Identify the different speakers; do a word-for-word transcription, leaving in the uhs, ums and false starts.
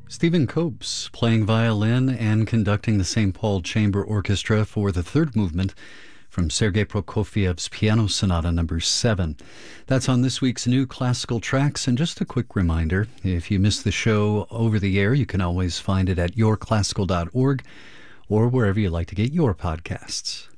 Speaker 1: Stephen Copes playing violin and conducting the Saint Paul Chamber Orchestra for the third movement from Sergei Prokofiev's Piano Sonata number seven. That's on this week's New Classical Tracks. And just a quick reminder, if you missed the show over the air, you can always find it at your classical dot org or wherever you like to get your podcasts.